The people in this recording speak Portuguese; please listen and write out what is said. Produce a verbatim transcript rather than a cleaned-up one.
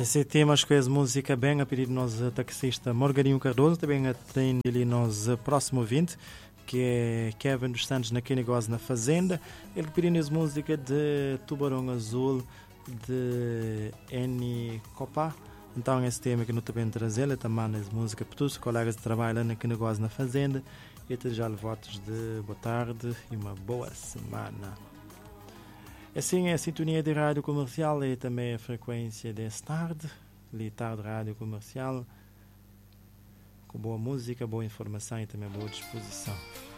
Esse tema escolhe música bem a pedido nós taxista Morganinho Cardoso, também tem ali nós próximo ouvinte, que é Kevin dos Santos na que negócio na Fazenda. Ele pediu as música de Tubarão Azul de Eni Copa. Então esse tema que não também trazer, ele também as música para todos os colegas de trabalho na que negócio na Fazenda. E te já votos de boa tarde e uma boa semana. Assim é a sintonia de rádio comercial e também a frequência desse tarde, ali tarde rádio comercial, com boa música, boa informação e também boa disposição.